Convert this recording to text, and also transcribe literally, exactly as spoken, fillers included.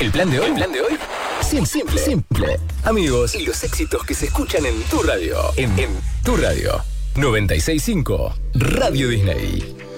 El plan de hoy, el plan de hoy, simple, simple, simple. Amigos, y los éxitos que se escuchan en tu radio. En, en tu radio. noventa y seis punto cinco Radio Disney.